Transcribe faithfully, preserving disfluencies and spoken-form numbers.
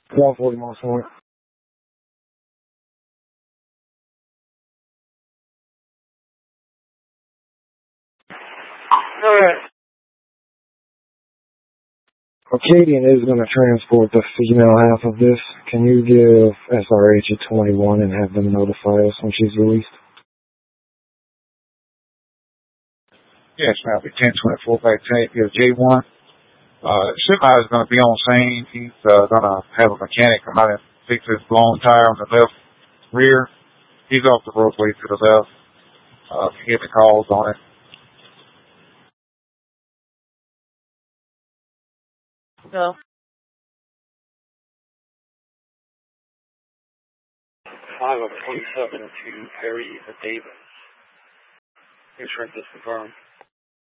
one forty Moss Point. Alright. Acadian is going to transport the female half of this. Can you give S R H a twenty-one and have them notify us when she's released? Yes, ma'am. ten twenty-four back tank. Yeah, J one. Uh, Shipmite is going to be on scene. He's uh, going to have a mechanic come out and fix his blown tire on the left rear. He's off the roadway to the left. Uh, get the calls on it. No. Five of police up to Perry Davis. Insurance is confirmed.